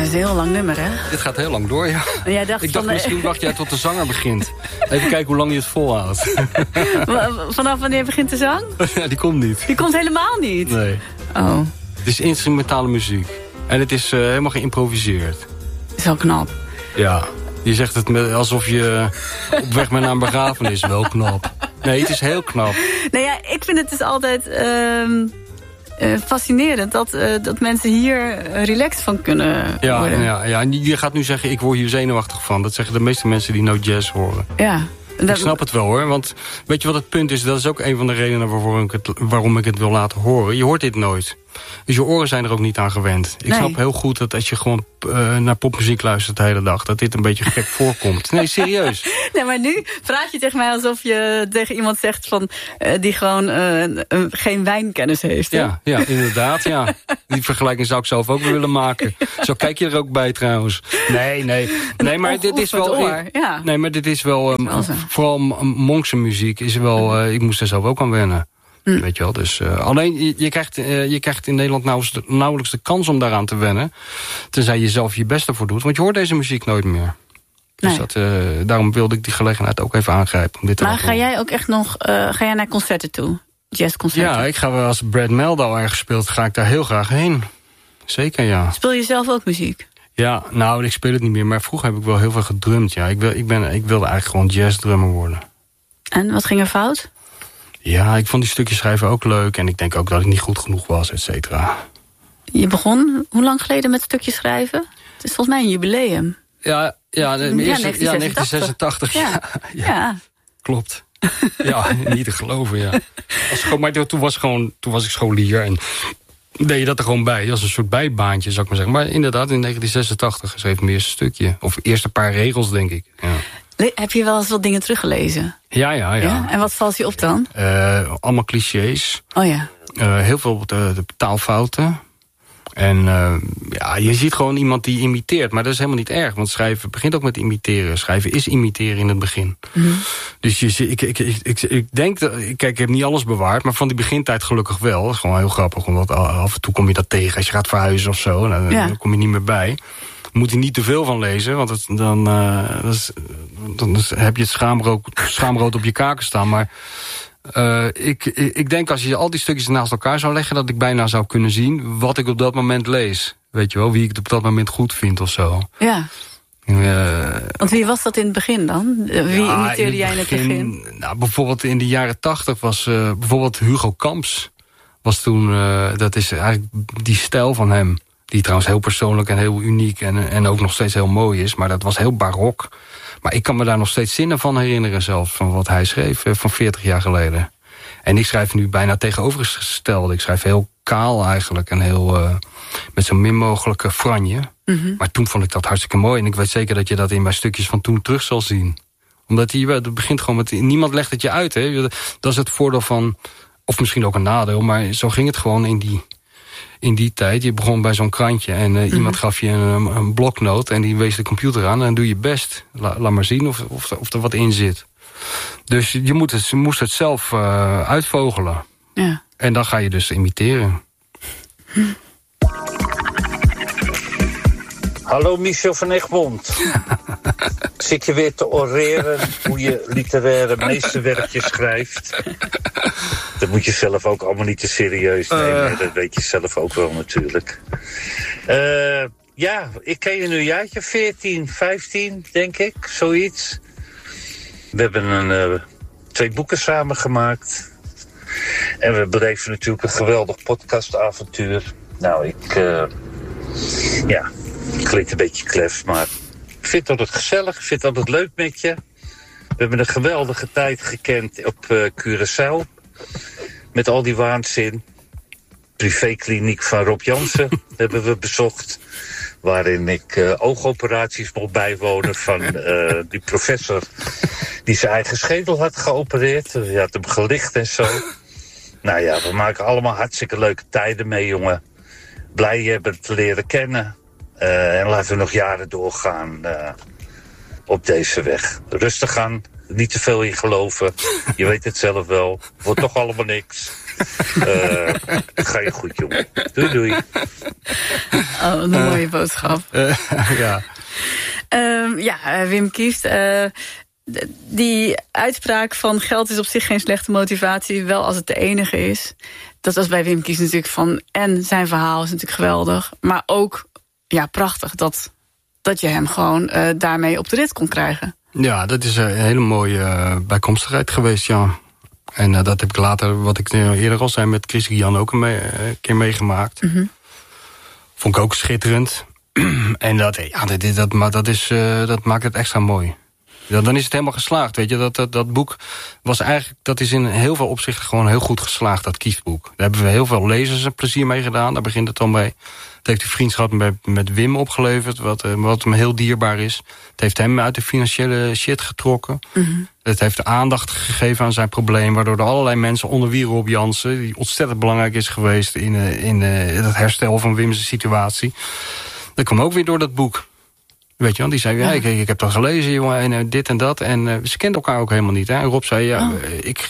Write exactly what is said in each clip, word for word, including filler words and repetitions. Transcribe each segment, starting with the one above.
is een heel lang nummer, hè? Dit gaat heel lang door, ja. Jij dacht ik dacht, van, misschien wacht jij tot de zanger begint. Even kijken hoe lang hij het volhoudt. Vanaf wanneer begint de zang? Ja, die komt niet. Die komt helemaal niet? Nee. Oh. Het is instrumentale muziek. En het is uh, helemaal geïmproviseerd. Dat is wel knap. Ja. Je zegt het met, alsof je op weg bent naar een begrafenis. Wel knap. Nee, het is heel knap. Nou ja, ik vind het dus altijd uh, uh, fascinerend... Dat, uh, dat mensen hier relaxed van kunnen ja, worden. Ja, ja, en je gaat nu zeggen, ik word hier zenuwachtig van. Dat zeggen de meeste mensen die no jazz horen. Ja. Ik snap het wel, hoor. Want weet je wat het punt is? Dat is ook een van de redenen waarom ik het, waarom ik het wil laten horen. Je hoort dit nooit. Dus je oren zijn er ook niet aan gewend. Ik nee. snap heel goed dat als je gewoon uh, naar popmuziek luistert de hele dag... dat dit een beetje gek voorkomt. Nee, serieus. Nee, maar nu praat je tegen mij alsof je tegen iemand zegt... van uh, die gewoon uh, uh, geen wijnkennis heeft. Hè? Ja, ja, inderdaad, ja. Die vergelijking zou ik zelf ook willen maken. Zo kijk je er ook bij trouwens. Nee, nee. Nee, maar dit is wel... Oor, ja. Nee, maar dit is wel... Um, is wel vooral Monkse muziek is wel... Uh, ik moest er zelf ook aan wennen. Mm. Weet je wel, dus uh, alleen je, je, krijgt, uh, je krijgt in Nederland nauwelijks de, nauwelijks de kans om daaraan te wennen. Tenzij je zelf je best ervoor doet. Want je hoort deze muziek nooit meer. Dus nee. dat, uh, daarom wilde ik die gelegenheid ook even aangrijpen. Om dit maar te ga jij ook echt nog uh, ga jij naar concerten toe? Jazzconcerten? Ja, ik ga wel als Brad Mehldau ergens speelt, ga ik daar heel graag heen. Zeker, ja. Speel je zelf ook muziek? Ja, nou, ik speel het niet meer. Maar vroeger heb ik wel heel veel gedrumd. Ja. Ik, wil, ik, ben, ik wilde eigenlijk gewoon jazzdrummer worden. En wat ging er fout? Ja, ik vond die stukjes schrijven ook leuk. En ik denk ook dat ik niet goed genoeg was, et cetera. Je begon hoe lang geleden met stukjes schrijven? Het is volgens mij een jubileum. Ja, ja, ja, eerste, ja negentien zesentachtig. Ja, ja, ja. ja. Klopt. Ja, niet te geloven, ja. Als gewoon, maar toen was, gewoon, toen was ik scholier en deed je dat er gewoon bij. Als een soort bijbaantje, zou ik maar zeggen. Maar inderdaad, in negentien zesentachtig schreef ik mijn eerste stukje. Of eerst een paar regels, denk ik. Ja. Heb je wel eens wat dingen teruggelezen? Ja, ja, ja. ja? En wat valt je op dan? Uh, allemaal clichés. Oh ja. Uh, heel veel de, de taalfouten. En uh, ja, je ziet gewoon iemand die imiteert. Maar dat is helemaal niet erg. Want schrijven begint ook met imiteren. Schrijven is imiteren in het begin. Mm-hmm. Dus je, ik, ik, ik, ik, ik denk... Dat, kijk, ik heb niet alles bewaard. Maar van die begintijd gelukkig wel. Dat is gewoon heel grappig. Want af en toe kom je dat tegen. Als je gaat verhuizen of zo. Dan, ja. dan kom je niet meer bij. Moet je niet te veel van lezen, want het, dan, uh, dat is, dan is, heb je het schaamrood, schaamrood op je kaken staan. Maar uh, ik, ik denk als je al die stukjes naast elkaar zou leggen... dat ik bijna zou kunnen zien wat ik op dat moment lees. Weet je wel, wie ik het op dat moment goed vind of zo. Ja. Uh, want wie was dat in het begin dan? Wie ja, imiteerde in jij in het begin? begin? Nou, bijvoorbeeld in de jaren tachtig was uh, bijvoorbeeld Hugo Kamps. Was toen, uh, dat is eigenlijk die stijl van hem... Die trouwens heel persoonlijk en heel uniek en, en ook nog steeds heel mooi is. Maar dat was heel barok. Maar ik kan me daar nog steeds zinnen van herinneren zelfs. Van wat hij schreef van veertig jaar geleden. En ik schrijf nu bijna tegenovergesteld. Ik schrijf heel kaal eigenlijk. En heel uh, met zo min mogelijke franje. Mm-hmm. Maar toen vond ik dat hartstikke mooi. En ik weet zeker dat je dat in mijn stukjes van toen terug zal zien. Omdat hij, het begint gewoon met... Niemand legt het je uit. Hè? Dat is het voordeel van... Of misschien ook een nadeel. Maar zo ging het gewoon in die... In die tijd, je begon bij zo'n krantje en uh, mm-hmm. iemand gaf je een, een bloknoot en die wees de computer aan en dan doe je best. La, laat maar zien of, of, of er wat in zit. Dus je moet het, moest het zelf uh, uitvogelen. Ja. En dan ga je dus imiteren. Hm. Hallo Michel van Egmond. Ik zit je weer te oreren hoe je literaire meesterwerkjes schrijft. Dat moet je zelf ook allemaal niet te serieus nemen. Uh. Dat weet je zelf ook wel natuurlijk. Uh, ja, ik ken je nu een jaartje, veertien, vijftien, denk ik, zoiets. We hebben een, uh, twee boeken samen gemaakt. En we beleven natuurlijk een geweldig podcastavontuur. Nou, ik... Uh, ja... Klinkt een beetje klef, maar ik vind het altijd gezellig. Ik vind het altijd leuk met je. We hebben een geweldige tijd gekend op uh, Curaçao. Met al die waanzin. Privékliniek van Rob Jansen hebben we bezocht. Waarin ik uh, oogoperaties mocht bijwonen van uh, die professor die zijn eigen schedel had geopereerd. Je had hem gelicht en zo. Nou ja, we maken allemaal hartstikke leuke tijden mee, jongen. Blij je hebben te leren kennen. Uh, en laten we nog jaren doorgaan uh, op deze weg. Rustig aan, niet te veel in geloven. Je weet het zelf wel. Wordt toch allemaal niks. Uh, ga je goed, jongen. Doei, doei. Oh, een uh, mooie boodschap. Uh, ja. Uh, ja, Wim Kieft... Uh, die uitspraak van geld is op zich geen slechte motivatie, wel als het de enige is. Dat was bij Wim Kieft natuurlijk van... en zijn verhaal is natuurlijk geweldig, maar ook ja, prachtig dat, dat je hem gewoon uh, daarmee op de rit kon krijgen. Ja, dat is een hele mooie uh, bijkomstigheid geweest, ja. En uh, dat heb ik later, wat ik eerder al zei, met Chris Gian ook een, mee, uh, een keer meegemaakt. Mm-hmm. Vond ik ook schitterend. En dat, ja, dat, dat, dat, dat, is, uh, dat maakt het extra mooi. Ja, dan is het helemaal geslaagd, weet je. Dat, dat, dat boek was eigenlijk, dat is in heel veel opzichten gewoon heel goed geslaagd, dat Kieft-boek. Daar hebben we heel veel lezers een plezier mee gedaan, daar begint het al mee. Het heeft de vriendschap met, met Wim opgeleverd, wat, wat hem heel dierbaar is. Het heeft hem uit de financiële shit getrokken. Mm-hmm. Het heeft aandacht gegeven aan zijn probleem, waardoor er allerlei mensen, onder wie Rob Jansen, die ontzettend belangrijk is geweest in, in, in het herstel van Wim's situatie. Dat kwam ook weer door dat boek. Weet je wel, die zei, ja, ik, ik heb dat gelezen, jongen, en uh, dit en dat. En uh, ze kenden elkaar ook helemaal niet. Hè? En Rob zei, ja, oh. ik,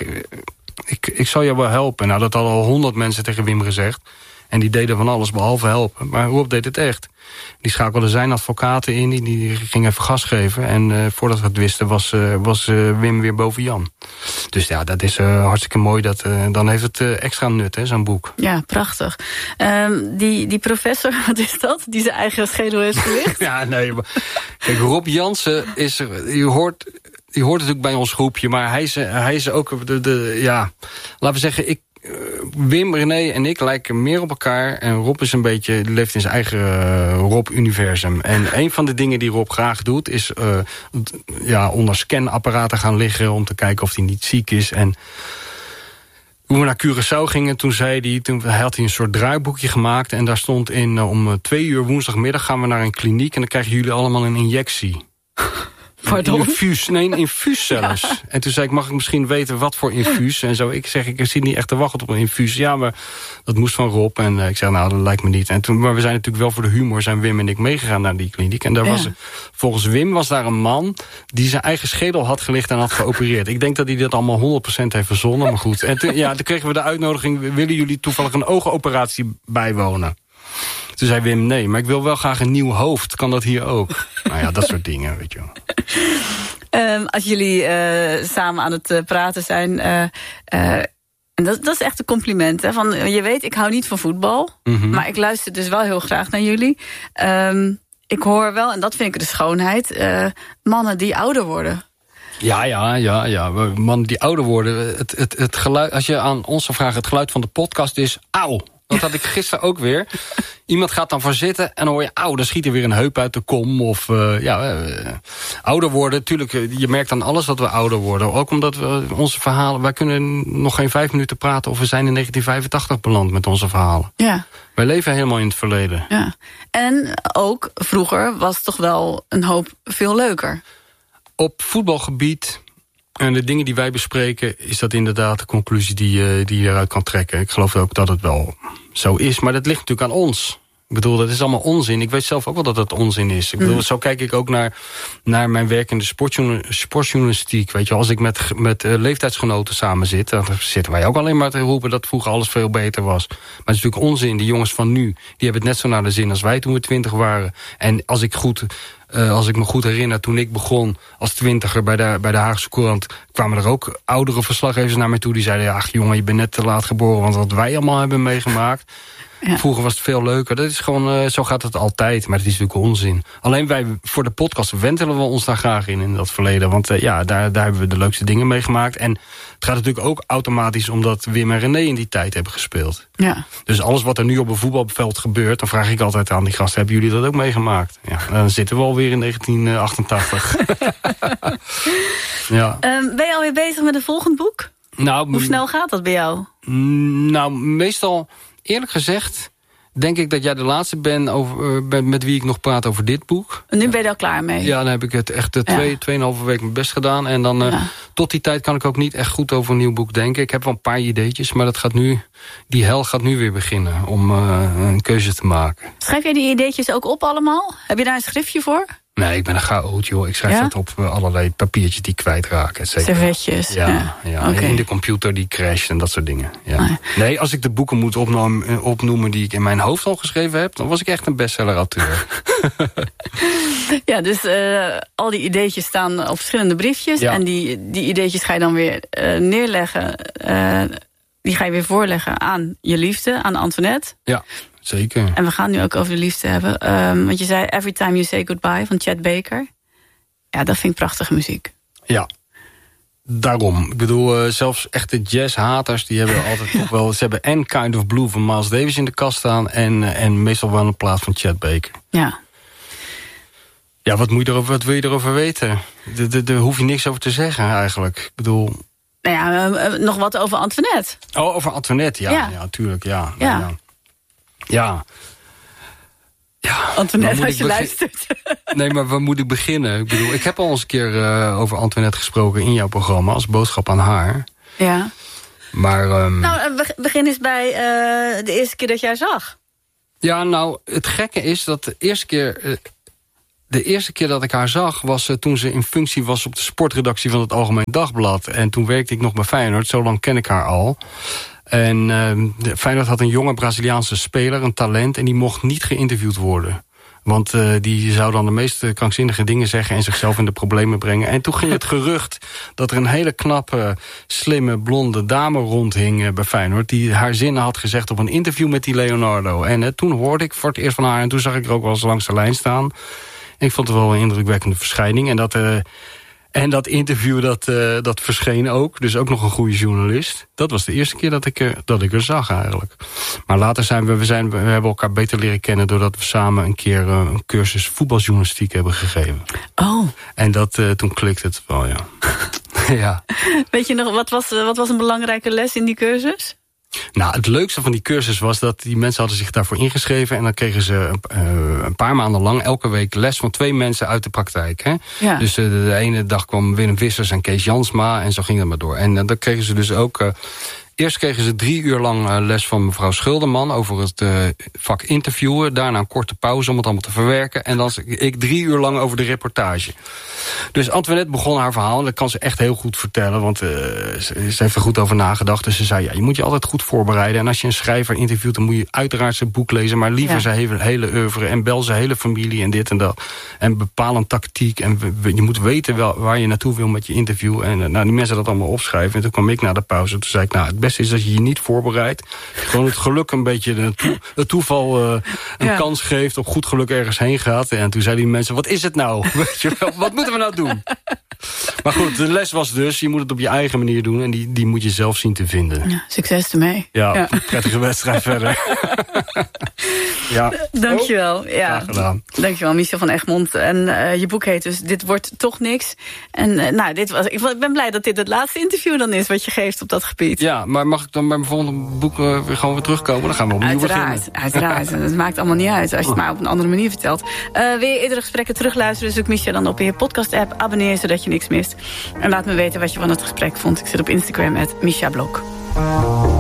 ik, ik zal jou wel helpen. Nou, dat hadden al honderd mensen tegen Wim gezegd. En die deden van alles behalve helpen. Maar Rob deed het echt. Die schakelde zijn advocaten in, die, die ging even gas geven. En uh, voordat we het wisten was, uh, was uh, Wim weer boven Jan. Dus ja, dat is uh, hartstikke mooi. Dat, uh, dan heeft het uh, extra nut, hè, zo'n boek. Ja, prachtig. Um, die, die professor, wat is dat? Die zijn eigen schedel heeft gelicht? Ja, nee. Maar, kijk, Rob Jansen is er, je hoort... Die hoort natuurlijk bij ons groepje, maar hij is, hij is ook de, de ja, laten we zeggen, ik, Wim, René en ik lijken meer op elkaar. En Rob is een beetje, leeft in zijn eigen uh, Rob-universum. En een van de dingen die Rob graag doet, is uh, ja, onder scanapparaten gaan liggen om te kijken of hij niet ziek is. En toen we naar Curaçao gingen, toen zei hij, toen hij had hij een soort draaiboekje gemaakt. En daar stond in, uh, om twee uur woensdagmiddag gaan we naar een kliniek en dan krijgen jullie allemaal een injectie. Pardon? Een infuus, nee, een infuus zelfs. Ja. En toen zei ik, mag ik misschien weten wat voor infuus? En zo, ik zeg, ik zit niet echt te wachten op een infuus. Ja, maar dat moest van Rob. En uh, ik zeg, nou, dat lijkt me niet. En toen, maar we zijn natuurlijk wel voor de humor, zijn Wim en ik meegegaan naar die kliniek. En daar ja. was, volgens Wim was daar een man die zijn eigen schedel had gelicht en had geopereerd. Ik denk dat hij dit allemaal honderd procent heeft verzonnen, maar goed. En toen, ja, toen kregen we de uitnodiging, willen jullie toevallig een oogoperatie bijwonen? Toen zei Wim, nee, maar ik wil wel graag een nieuw hoofd. Kan dat hier ook? Nou ja, dat soort dingen, weet je wel. Um, als jullie uh, samen aan het uh, praten zijn... Uh, uh, en dat, dat is echt een compliment. Hè? Van, je weet, ik hou niet van voetbal. Mm-hmm. Maar ik luister dus wel heel graag naar jullie. Um, ik hoor wel, en dat vind ik de schoonheid... Uh, mannen die ouder worden. Ja, ja, ja, ja. Mannen die ouder worden. Het, het, het geluid, als je aan ons zou vragen, het geluid van de podcast is... Auw! Dat had ik gisteren ook weer. Iemand gaat dan voor zitten en dan hoor je... auw, dan schiet er weer een heup uit de kom. Of uh, ja, uh, ouder worden. Tuurlijk, je merkt aan alles dat we ouder worden. Ook omdat we onze verhalen... wij kunnen nog geen vijf minuten praten... of we zijn in negentien vijfentachtig beland met onze verhalen. Ja. Wij leven helemaal in het verleden. Ja. En ook vroeger was het toch wel een hoop veel leuker. Op voetbalgebied... En de dingen die wij bespreken, is dat inderdaad de conclusie die, die je eruit kan trekken. Ik geloof ook dat het wel zo is, maar dat ligt natuurlijk aan ons. Ik bedoel, dat is allemaal onzin. Ik weet zelf ook wel dat het onzin is. Ik bedoel, mm. zo kijk ik ook naar, naar mijn werk in de sportjourna- sportjournalistiek. Weet je, als ik met, met uh, leeftijdsgenoten samen zit... dan zitten wij ook alleen maar te roepen dat vroeger alles veel beter was. Maar het is natuurlijk onzin. Die jongens van nu, die hebben het net zo naar de zin als wij toen we twintig waren. En als ik goed... Uh, als ik me goed herinner, toen ik begon als twintiger bij de, bij de Haagse Courant... kwamen er ook oudere verslaggevers naar mij toe. Die zeiden, ach jongen, je bent net te laat geboren... want wat wij allemaal hebben meegemaakt... Ja. Vroeger was het veel leuker. Dat is gewoon, uh, zo gaat het altijd, maar het is natuurlijk onzin. Alleen wij, voor de podcast wentelen we ons daar graag in, in dat verleden. Want uh, ja, daar, daar hebben we de leukste dingen meegemaakt. En het gaat natuurlijk ook automatisch omdat Wim en René in die tijd hebben gespeeld. Ja. Dus alles wat er nu op een voetbalveld gebeurt, dan vraag ik altijd aan die gasten, hebben jullie dat ook meegemaakt? Ja, dan zitten we alweer in negentien achtentachtig. Ja. Um, ben je alweer bezig met een volgend boek? Nou, hoe snel gaat dat bij jou? Nou, meestal... Eerlijk gezegd, denk ik dat jij de laatste bent over, uh, met wie ik nog praat over dit boek. En nu ben je er al klaar mee? Ja, dan heb ik het echt uh, twee, ja. tweeënhalve week mijn best gedaan. En dan uh, ja. tot die tijd kan ik ook niet echt goed over een nieuw boek denken. Ik heb wel een paar ideetjes, maar dat gaat nu, die hel gaat nu weer beginnen om uh, een keuze te maken. Schrijf jij die ideetjes ook op allemaal? Heb je daar een schriftje voor? Nee, ik ben een chaot, joh. Ik schrijf ja? dat op uh, allerlei papiertjes die kwijtraken. Servetjes. Ja, ja. ja. Okay. In de computer die crasht en dat soort dingen. Ja. Ah, ja. Nee, als ik de boeken moet opnoemen, opnoemen die ik in mijn hoofd al geschreven heb, dan was ik echt een bestseller-auteur. Ja, dus uh, al die ideetjes staan op verschillende briefjes. Ja. En die, die ideetjes ga je dan weer uh, neerleggen. Uh, die ga je weer voorleggen aan je liefde, aan Antoinette. Ja. Zeker. En we gaan nu ook over de liefde hebben. Um, want je zei Every Time You Say Goodbye van Chet Baker. Ja, dat vind ik prachtige muziek. Ja, daarom. Ik bedoel, uh, zelfs echte jazzhaters, die hebben altijd toch wel... Ze hebben en Kind of Blue van Miles Davis in de kast staan... en, uh, en meestal wel een plaat van Chet Baker. Ja. Ja, wat, moet je erover, wat wil je erover weten? Daar hoef je niks over te zeggen eigenlijk. Ik bedoel... Nou ja, uh, nog wat over Antoinette. Oh, over Antoinette, ja. Ja, natuurlijk, ja. Ja. ja. Ja. ja. Antoinette, als je luistert. Nee, maar waar moet ik beginnen? Ik bedoel, ik heb al eens een keer uh, over Antoinette gesproken in jouw programma... als boodschap aan haar. Ja. Maar... Um... Nou, begin eens bij uh, de eerste keer dat jij zag. Ja, nou, het gekke is dat de eerste keer... Uh, de eerste keer dat ik haar zag was uh, toen ze in functie was... op de sportredactie van het Algemeen Dagblad. En toen werkte ik nog bij Feyenoord. Zo lang ken ik haar al. En uh, Feyenoord had een jonge Braziliaanse speler, een talent... en die mocht niet geïnterviewd worden. Want uh, die zou dan de meest krankzinnige dingen zeggen... en zichzelf in de problemen brengen. En toen ging het gerucht dat er een hele knappe, slimme, blonde dame rondhing uh, bij Feyenoord... die haar zinnen had gezegd op een interview met die Leonardo. En uh, toen hoorde ik voor het eerst van haar... en toen zag ik er ook wel eens langs de lijn staan. En ik vond het wel een indrukwekkende verschijning. En dat... Uh, En dat interview, dat, uh, dat verscheen ook. Dus ook nog een goede journalist. Dat was de eerste keer dat ik, er, dat ik er zag eigenlijk. Maar later zijn we, we, zijn, we hebben elkaar beter leren kennen... doordat we samen een keer uh, een cursus voetbaljournalistiek hebben gegeven. Oh. En dat, uh, toen klikte het wel, ja. Ja. Weet je nog, wat was, wat was een belangrijke les in die cursus? Nou, het leukste van die cursus was dat die mensen hadden zich daarvoor ingeschreven... en dan kregen ze uh, een paar maanden lang elke week les van twee mensen uit de praktijk. Hè? Ja. Dus uh, de, de ene dag kwam Willem Vissers en Kees Jansma en zo ging dat maar door. En uh, dan kregen ze dus ook... Uh, Eerst kregen ze drie uur lang uh, les van mevrouw Schulderman... over het uh, vak interviewen. Daarna een korte pauze om het allemaal te verwerken. En dan ik drie uur lang over de reportage. Dus Antoinette begon haar verhaal. En dat kan ze echt heel goed vertellen. Want uh, ze, ze heeft er goed over nagedacht. Dus ze zei, ja, je moet je altijd goed voorbereiden. En als je een schrijver interviewt, dan moet je uiteraard zijn boek lezen. Maar liever ja. zijn hele, hele oeuvre. En bel zijn hele familie en dit en dat. En bepaal een tactiek. En we, we, je moet weten wel waar je naartoe wil met je interview. En uh, nou, die mensen dat allemaal opschrijven. En toen kwam ik na de pauze. Toen zei ik, nou, het beste is dat je je niet voorbereidt. Gewoon het geluk een beetje, de toe, het toeval uh, een ja. kans geeft, op goed geluk ergens heen gaat. En toen zeiden die mensen, wat is het nou? Weet je wel, wat moeten we nou doen? Maar goed, de les was dus, je moet het op je eigen manier doen. En die, die moet je zelf zien te vinden. Ja, succes ermee. Ja, ja. Prettige wedstrijd verder. Ja. Dankjewel. Ja. Graag gedaan. Dankjewel, Michel van Egmond. En uh, je boek heet dus Dit wordt toch niks. En uh, nou, dit was, ik ben blij dat dit het laatste interview dan is wat je geeft op dat gebied. Ja, maar mag ik dan bij mijn volgende boek uh, weer gewoon weer terugkomen? Dan gaan we opnieuw uiteraard, beginnen. Uiteraard, Het maakt allemaal niet uit als je het maar op een andere manier vertelt. Uh, wil je eerdere gesprekken terugluisteren? Zoek Michel dan op in je podcast-app. Abonneer je zodat je niks mist. En laat me weten wat je van het gesprek vond. Ik zit op Instagram at Misha Blok.